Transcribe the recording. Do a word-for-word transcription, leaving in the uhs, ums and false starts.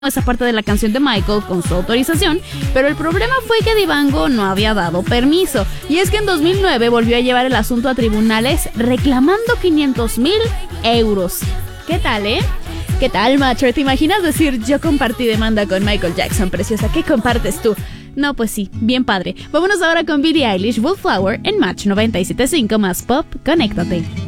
esa parte de la canción de Michael con su autorización, pero el problema fue que Dibango no había dado permiso. Y es que en dos mil nueve volvió a llevar el asunto a tribunales reclamando quinientos mil euros. ¿Qué tal, eh? ¿Qué tal, macho? ¿Te imaginas decir yo compartí demanda con Michael Jackson, preciosa? ¿Qué compartes tú? No, pues sí, bien padre. Vámonos ahora con Billie Eilish, Wallflower en Match noventa y siete punto cinco más Pop. Conéctate.